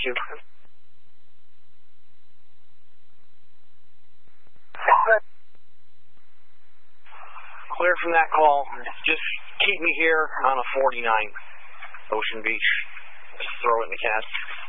you. Clear from that call. Just keep me here on a 49, Ocean Beach. Just throw it in the cast.